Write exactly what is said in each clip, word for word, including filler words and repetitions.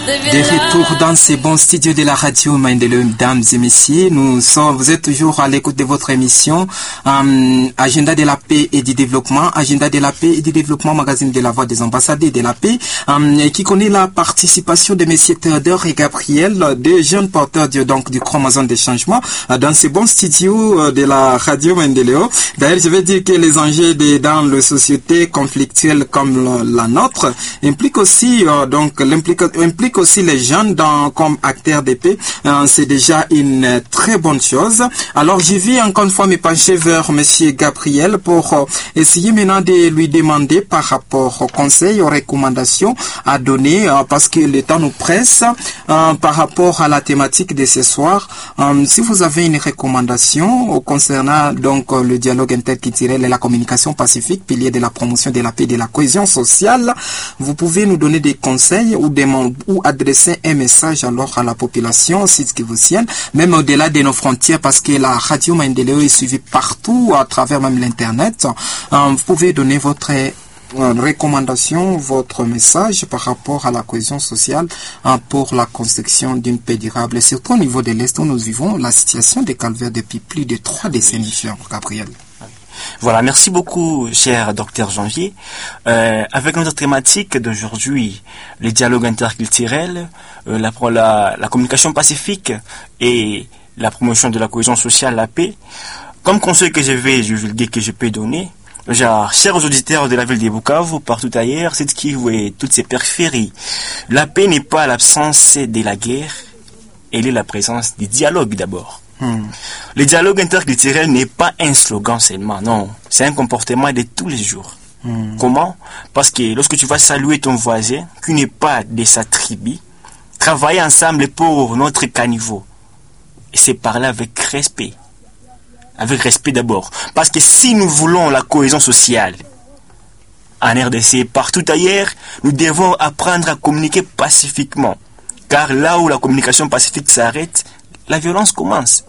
De retour dans ces bons studios de la radio Maendeleo, mesdames et messieurs, nous sommes, vous êtes toujours à l'écoute de votre émission euh, Agenda de la paix et du développement, Agenda de la paix et du développement, magazine de la voix des ambassadeurs de la paix, euh, qui connaît la participation de messieurs Théodore et Gabriel, deux jeunes porteurs du, donc du chromosome des changements, euh, dans ces bons studios euh, de la radio Maendeleo. D'ailleurs, je vais dire que les enjeux de, dans la société conflictuelle comme la, la nôtre impliquent aussi euh, donc l'implique implique aussi les jeunes dans, comme acteurs de paix. Euh, c'est déjà une très bonne chose. Alors, je vais encore une fois me pencher vers monsieur Gabriel pour euh, essayer maintenant de lui demander par rapport aux conseils, aux recommandations à donner, euh, parce que le temps nous presse, euh, par rapport à la thématique de ce soir. Euh, si vous avez une recommandation euh, concernant donc euh, le dialogue interculturel et la communication pacifique, pilier de la promotion de la paix et de la cohésion sociale, vous pouvez nous donner des conseils ou des ou adresser un message alors à la population sud-kivusienne, même au-delà de nos frontières, parce que la radio Maendeleo est suivie partout à travers même l'internet. Euh, vous pouvez donner votre euh, recommandation, votre message par rapport à la cohésion sociale euh, pour la construction d'une paix durable, et surtout au niveau de l'Est où nous vivons la situation des calvaires depuis plus de trois décennies, cher Gabriel. Voilà, merci beaucoup, cher docteur Janvier. Euh, avec notre thématique d'aujourd'hui, le dialogue interculturel, euh, la, la, la communication pacifique et la promotion de la cohésion sociale, la paix, comme conseil que je vais, je vais dire que je peux donner, genre, chers auditeurs de la ville de Bukavu, partout ailleurs, c'est qui et toutes ces périphéries, la paix n'est pas l'absence de la guerre, elle est la présence du dialogue d'abord. Hmm. Le dialogue interculturel n'est pas un slogan seulement, non. C'est un comportement de tous les jours. Hmm. Comment? Parce que lorsque tu vas saluer ton voisin, qui n'est pas de sa tribu, travailler ensemble pour notre caniveau. Et c'est parler avec respect. Avec respect d'abord. Parce que si nous voulons la cohésion sociale, en R D C et partout ailleurs, nous devons apprendre à communiquer pacifiquement. Car là où la communication pacifique s'arrête, la violence commence.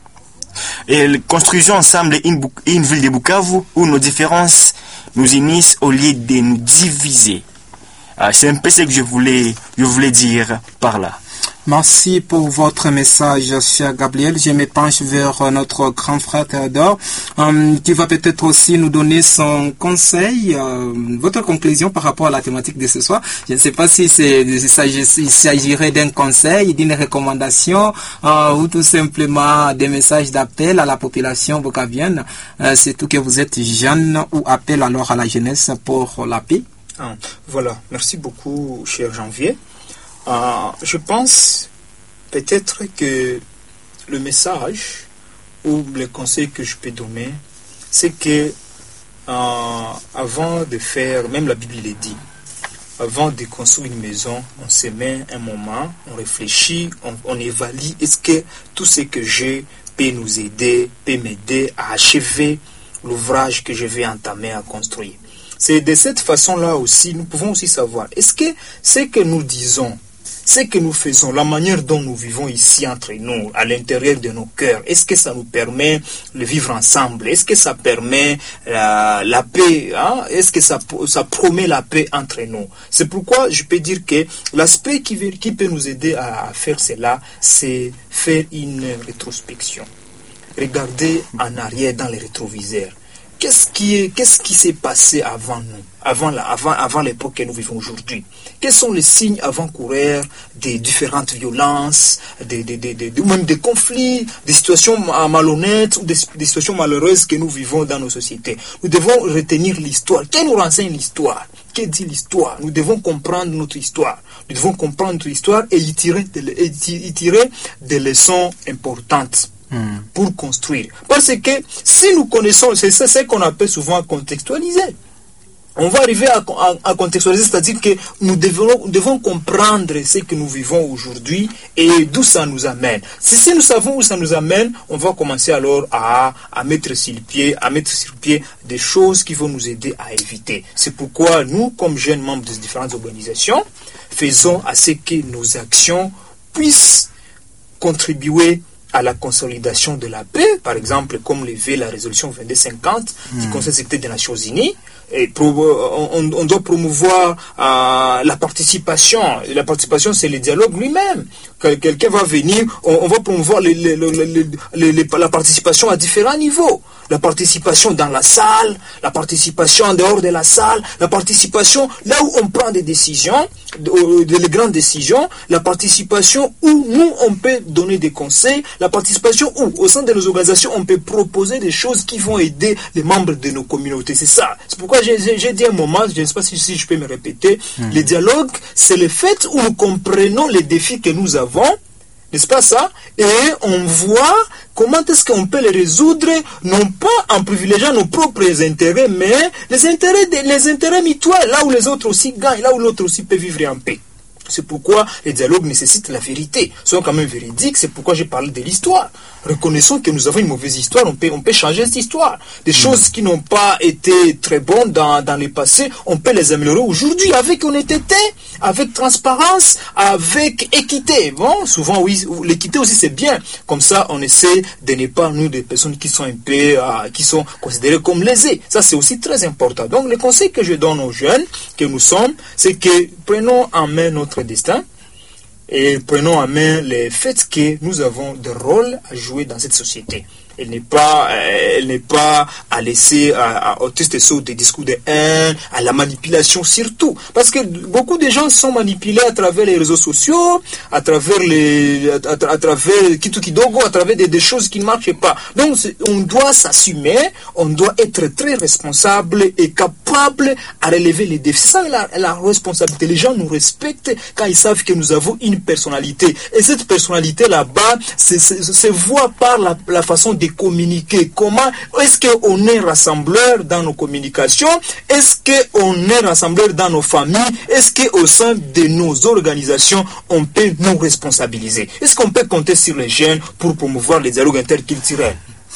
Et construisons ensemble une, une ville de Bukavu où nos différences nous unissent au lieu de nous diviser. Ah, c'est un peu ce que je voulais, je voulais dire par là. Merci pour votre message, cher Gabriel. Je me penche vers notre grand frère Théodore, euh, qui va peut-être aussi nous donner son conseil, euh, votre conclusion par rapport à la thématique de ce soir. Je ne sais pas si c'est, il s'agirait d'un conseil, d'une recommandation, euh, ou tout simplement des messages d'appel à la population bukavienne. Euh, c'est tout que vous êtes jeune, ou appel alors à la jeunesse pour la paix. Ah, voilà, merci beaucoup, cher Janvier. Euh, je pense peut-être que le message ou le conseil que je peux donner, c'est que euh, avant de faire, même la Bible le dit, avant de construire une maison, on se met un moment, on réfléchit, on, on évalue, est-ce que tout ce que j'ai peut nous aider, peut m'aider à achever l'ouvrage que je vais entamer à construire. C'est de cette façon-là aussi, nous pouvons aussi savoir, est-ce que ce que nous disons, ce que nous faisons, la manière dont nous vivons ici entre nous, à l'intérieur de nos cœurs, est-ce que ça nous permet de vivre ensemble? Est-ce que ça permet euh, la paix, hein? Est-ce que ça, ça promet la paix entre nous? C'est pourquoi je peux dire que l'aspect qui, qui peut nous aider à faire cela, c'est faire une rétrospection. Regarder en arrière dans les rétroviseurs. Qu'est-ce qui est, qu'est-ce qui s'est passé avant nous, avant, la, avant, avant l'époque que nous vivons aujourd'hui? Quels sont les signes avant-coureurs des différentes violences, des, des, des, des, même des conflits, des situations malhonnêtes ou des, des situations malheureuses que nous vivons dans nos sociétés? Nous devons retenir l'histoire. Qu'est-ce qui nous renseigne l'histoire? Qu'est dit l'histoire? Nous devons comprendre notre histoire. Nous devons comprendre notre histoire et y tirer, y tirer des leçons importantes. Hmm. Pour construire. Parce que si nous connaissons, c'est ce qu'on appelle souvent contextualiser. On va arriver à, à, à contextualiser, c'est-à-dire que nous devons, nous devons comprendre ce que nous vivons aujourd'hui et d'où ça nous amène. Si, si nous savons où ça nous amène, on va commencer alors à, à mettre sur le pied, à mettre sur le pied des choses qui vont nous aider à éviter. C'est pourquoi nous, comme jeunes membres de différentes organisations, faisons à ce que nos actions puissent contribuer à la consolidation de la paix, par exemple, comme le veut la résolution vingt-deux cinquante mmh. du Conseil de sécurité des Nations Unies, Et pro, on, on doit promouvoir euh, la participation. Et la participation, c'est le dialogue lui-même. Quelqu'un va venir, on, on va promouvoir les, les, les, les, les, les, la participation à différents niveaux. La participation dans la salle, la participation en dehors de la salle, la participation là où on prend des décisions, de, de, de grandes décisions, la participation où nous, on peut donner des conseils, la participation où, au sein de nos organisations, on peut proposer des choses qui vont aider les membres de nos communautés. C'est ça. C'est pourquoi j'ai, j'ai dit un moment, je ne sais pas si, si je peux me répéter, mmh. le dialogue, c'est le fait où nous comprenons les défis que nous avons, n'est-ce pas ça? Et on voit comment est-ce qu'on peut les résoudre, non pas en privilégiant nos propres intérêts, mais les intérêts, de, les intérêts mutuels, là où les autres aussi gagnent, là où l'autre aussi peut vivre en paix. C'est pourquoi les dialogues nécessitent la vérité. Soyons quand même véridiques, c'est pourquoi j'ai parlé de l'histoire. Reconnaissons que nous avons une mauvaise histoire, on peut, on peut changer cette histoire. Des mmh. choses qui n'ont pas été très bonnes dans, dans le passé, on peut les améliorer aujourd'hui avec honnêteté, avec transparence, avec équité. Bon, souvent, oui, l'équité aussi c'est bien. Comme ça, on essaie de ne pas, nous, des personnes qui sont un peu, euh, qui sont considérées comme lésées. Ça, c'est aussi très important. Donc, le conseil que je donne aux jeunes que nous sommes, c'est que prenons en main notre destin et prenons en main le fait que nous avons des rôles à jouer dans cette société. Elle n'est pas, euh, elle n'est pas à laisser à, à, au test saut des discours de haine, à la manipulation surtout. Parce que beaucoup de gens sont manipulés à travers les réseaux sociaux, à travers les, à, à, à travers Kitu Kidogo, à travers des, des choses qui ne marchent pas. Donc, on doit s'assumer, on doit être très responsable et capable à relever les défis. C'est ça la, la responsabilité. Les gens nous respectent quand ils savent que nous avons une personnalité. Et cette personnalité là-bas, se voit par la, la façon de communiquer. Comment est-ce qu'on est rassembleur dans nos communications? Est-ce qu'on est rassembleur dans nos familles? Est-ce qu'au sein de nos organisations, on peut nous responsabiliser? Est-ce qu'on peut compter sur les jeunes pour promouvoir les dialogues interculturels?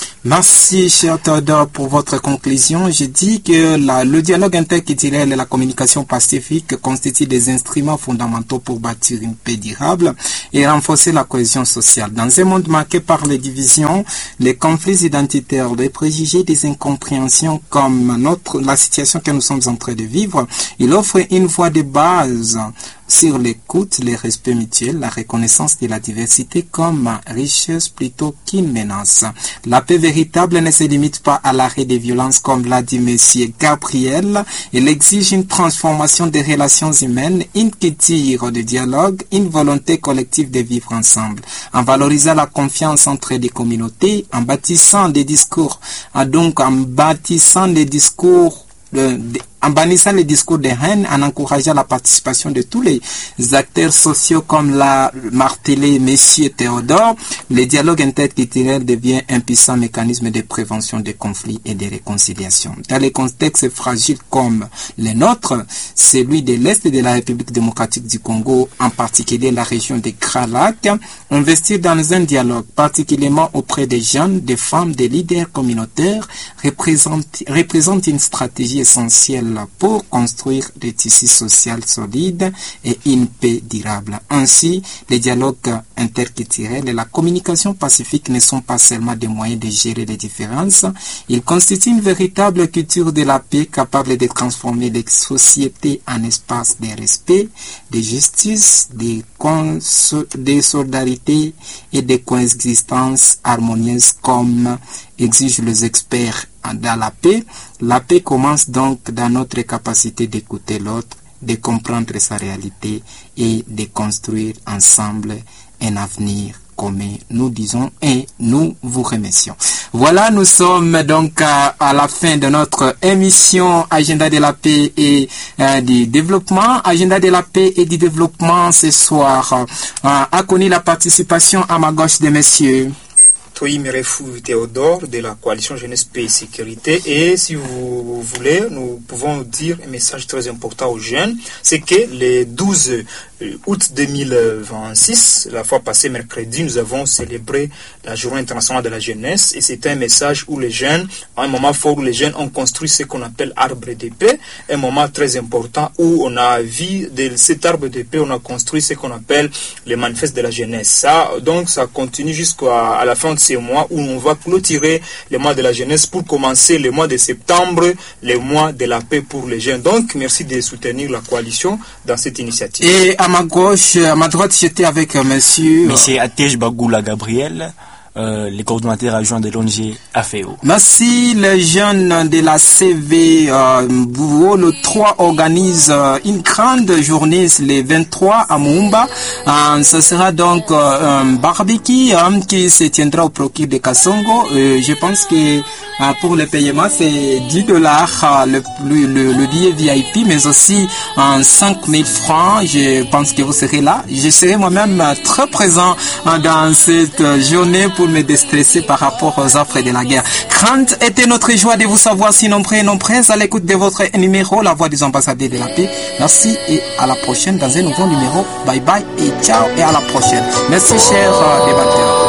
Merci, cher Théodore, pour votre conclusion. Je dis que la, le dialogue interculturel et la communication pacifique constituent des instruments fondamentaux pour bâtir une paix durable et renforcer la cohésion sociale. Dans un monde marqué par les divisions, les conflits identitaires, les préjugés, des incompréhensions comme notre, la situation que nous sommes en train de vivre, il offre une voie de base sur l'écoute, le respect mutuel, la reconnaissance de la diversité comme richesse plutôt qu'une menace. La paix véritable ne se limite pas à l'arrêt des violences comme l'a dit M. Gabriel. Elle exige une transformation des relations humaines, une culture de dialogue, une volonté collective de vivre ensemble. En valorisant la confiance entre les communautés, en bâtissant des discours, donc en bâtissant des discours de, de en bannissant les discours de haine, en encourageant la participation de tous les acteurs sociaux comme l'a martelé M. Théodore, le dialogue interculturel devient un puissant mécanisme de prévention des conflits et de réconciliation. Dans les contextes fragiles comme le nôtre, celui de l'Est de la République démocratique du Congo, en particulier la région des Grands Lacs, investir dans un dialogue, particulièrement auprès des jeunes, des femmes, des leaders communautaires, représente, représente une stratégie essentielle pour construire des tissus sociaux solides et une paix durable. Ainsi, les dialogues interculturels et la communication pacifique ne sont pas seulement des moyens de gérer les différences, ils constituent une véritable culture de la paix capable de transformer les sociétés en espaces de respect, de justice, de, de solidarité et de coexistence harmonieuse comme exigent les experts dans la paix. La paix commence donc dans notre capacité d'écouter l'autre, de comprendre sa réalité et de construire ensemble un avenir commun. Nous disons et nous vous remercions. Voilà, nous sommes donc à, à la fin de notre émission Agenda de la paix et euh, du développement. Agenda de la paix et du développement ce soir euh, a connu la participation à ma gauche de messieurs Toi, Mirefou Théodore de la coalition Jeunesse, Paix et Sécurité. Et si vous voulez, nous pouvons dire un message très important aux jeunes, c'est que les douze août deux mille vingt-six, la fois passée mercredi, nous avons célébré la Journée internationale de la jeunesse et c'était un message où les jeunes, un moment fort où les jeunes ont construit ce qu'on appelle arbre de paix, un moment très important où on a vu de cet arbre de paix, on a construit ce qu'on appelle les manifestes de la jeunesse. Ça, donc, ça continue jusqu'à à la fin de ce mois où on va clôturer le mois de la jeunesse pour commencer le mois de septembre, le mois de la paix pour les jeunes. Donc, merci de soutenir la coalition dans cette initiative. Et à ma gauche, à ma droite, j'étais avec euh, monsieur... Monsieur Atej Bagoula Gabriel, euh, les coordonnateurs adjoints de l'O N G A F E O. Merci. Les jeunes de la C V euh, Bouveau, le trois organise euh, une grande journée le vingt-trois à Moumba. Euh, ce sera donc euh, un barbecue euh, qui se tiendra au procure de Kassongo. Euh, je pense que euh, pour le paiement, c'est dix dollars le, le, le billet V I P, mais aussi euh, cinq mille francs. Je pense que vous serez là. Je serai moi-même euh, très présent euh, dans cette euh, journée pour me déstresser par rapport aux affres de la guerre. Grande était notre joie de vous savoir si nombreux et nombreuses à l'écoute de votre numéro, la voix des ambassadeurs de la paix. Merci et à la prochaine dans un nouveau numéro. Bye bye et ciao et à la prochaine. Merci chers euh, débatteurs.